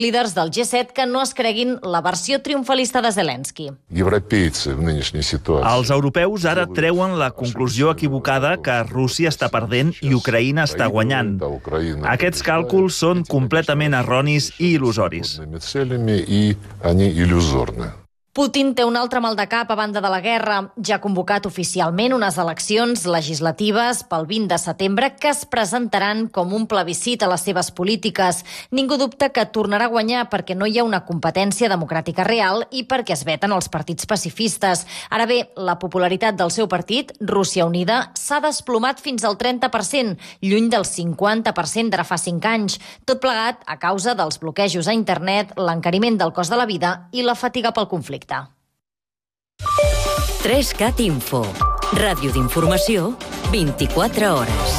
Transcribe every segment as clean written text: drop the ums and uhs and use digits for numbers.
líders del G7 que no es creguin la versió triomfalista de Zelensky. Els europeus ara treuen la conclusió equivocada que Rússia està perdent i Ucraïna està guanyant. Aquests càlculs són completament erronis i il·lusoris. Putin té un altre mal de cap a banda de la guerra. Ja ha convocat oficialment unes eleccions legislatives pel 20 de setembre que es presentaran com un plebiscit a les seves polítiques. Ningú dubta que tornarà a guanyar perquè no hi ha una competència democràtica real i perquè es veten els partits pacifistes. Ara bé, la popularitat del seu partit, Rússia Unida, s'ha desplomat fins al 30%, lluny del 50% d'ara fa 5 anys. Tot plegat a causa dels bloquejos a internet, l'encariment del cost de la vida i la fatiga pel conflicte. 3CAT Info. Ràdio d'informació, 24 hores.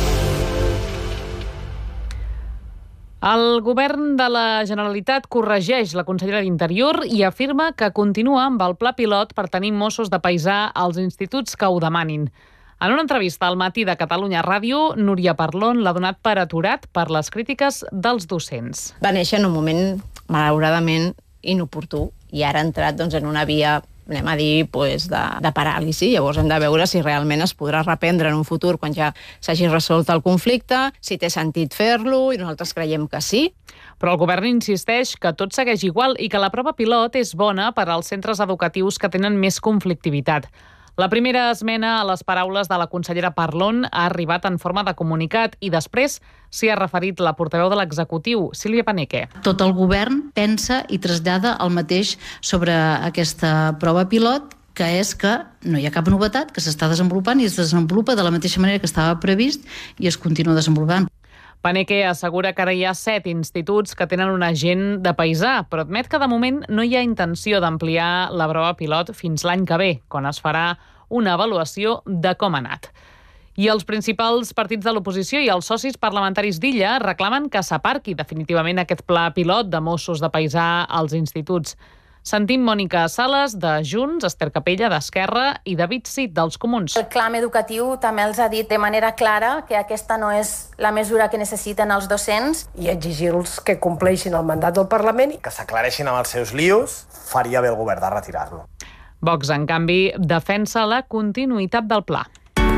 El govern de la Generalitat corregeix la consellera d'Interior i afirma que continua amb el pla pilot per tenir Mossos de paisà als instituts que ho demanin. En una entrevista al Matí de Catalunya Ràdio, Núria Parlon l'ha donat per aturat per les crítiques dels docents. Va néixer en un moment, malauradament, inoportú, i ara ha entrat en una via, anem a dir, de paràlisi. Llavors hem de veure si realment es podrà reprendre en un futur quan ja s'hagi resolt el conflicte, si té sentit fer-lo, i nosaltres creiem que sí. Però el govern insisteix que tot segueix igual i que la prova pilot és bona per als centres educatius que tenen més conflictivitat. La primera esmena a les paraules de la consellera Parlon ha arribat en forma de comunicat i després s'hi ha referit la portaveu de l'executiu, Sílvia Paneque. Tot el govern pensa i trasllada el mateix sobre aquesta prova pilot, que és que no hi ha cap novetat, que s'està desenvolupant i es desenvolupa de la mateixa manera que estava previst i es continua desenvolupant. Paneque assegura que ara hi ha 7 instituts que tenen un agent de paisà, però admet que de moment no hi ha intenció d'ampliar la prova pilot fins l'any que ve, quan es farà una avaluació de com ha anat. I els principals partits de l'oposició i els socis parlamentaris d'Illa reclamen que s'aparqui definitivament aquest pla pilot de Mossos de paisà als instituts. Sentim Mònica Sales, de Junts, Esther Capella, d'Esquerra, i David Cid, dels Comuns. El clam educatiu també els ha dit de manera clara que aquesta no és la mesura que necessiten els docents. I exigir-los que compleixin el mandat del Parlament. Que s'aclareixin amb els seus lios, faria bé el govern de retirar-lo. Vox, en canvi, defensa la continuïtat del pla.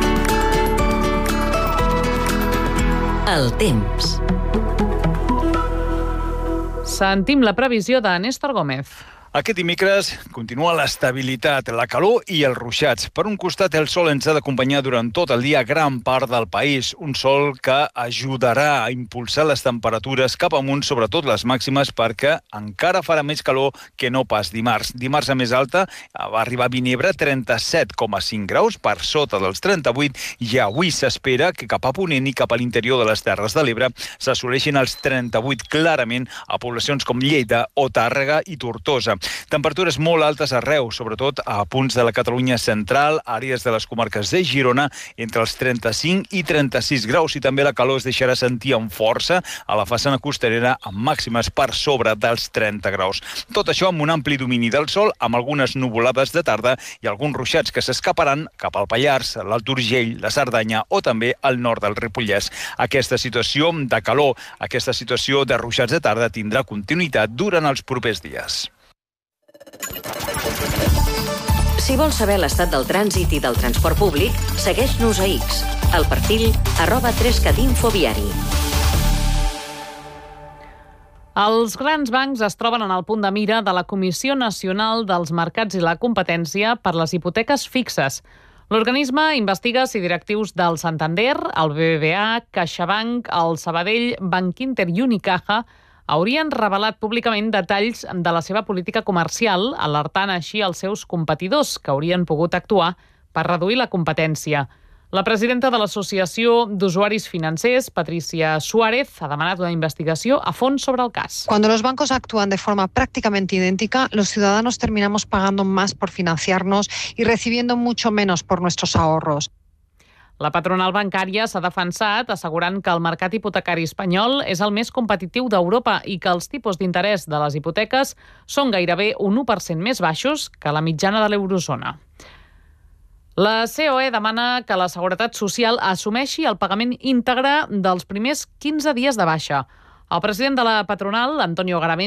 El temps. Sentim la previsió de Néstor Gómez. Aquest dimecres continua l'estabilitat, la calor i els ruixats. Per un costat, el sol ens ha d'acompanyar durant tot el dia gran part del país. Un sol que ajudarà a impulsar les temperatures cap amunt, sobretot les màximes, perquè encara farà més calor que no pas dimarts. Dimarts a més alta va arribar a Vinebre 37,5 graus, per sota dels 38, i avui s'espera que cap a ponent i cap a l'interior de les Terres de l'Ebre s'assoleixin els 38 clarament a poblacions com Lleida o Tàrrega i Tortosa. Temperatures molt altes arreu, sobretot a punts de la Catalunya central, àrees de les comarques de Girona, entre els 35 i 36 graus, i també la calor es deixarà sentir amb força a la façana costanera, amb màximes per sobre dels 30 graus. Tot això amb un ampli domini del sol, amb algunes nuvolades de tarda i alguns ruixats que s'escaparan cap al Pallars, l'Alt Urgell, la Cerdanya o també al nord del Ripollès. Aquesta situació de calor, aquesta situació de ruixats de tarda tindrà continuïtat durant els propers dies. Si vols saber l'estat del trànsit i del transport públic, segueix-nos a X, al perfil @3catinfoviari. Els grans bancs es troben en el punt de mira de la Comissió Nacional dels Mercats i la Competència per les hipoteques fixes. L'organisme investiga si directius del Santander, el BBVA, CaixaBank, el Sabadell, Bankinter i Unicaja haurien revelat públicament detalls de la seva política comercial, alertant així els seus competidors, que haurien pogut actuar per reduir la competència. La presidenta de l'Associació d'Usuaris Financers, Patricia Suárez, ha demanat una investigació a fons sobre el cas. Cuando los bancos actúan de forma prácticamente idéntica, los ciudadanos terminamos pagando más por financiarnos y recibiendo mucho menos por nuestros ahorros. La patronal bancària s'ha defensat assegurant que el mercat hipotecari espanyol és el més competitiu d'Europa i que els tipus d'interès de les hipoteques són gairebé un 1% més baixos que la mitjana de l'eurozona. La COE demana que la Seguretat Social assumeixi el pagament íntegre dels primers 15 dies de baixa. El president de la patronal, Antonio Garaventa,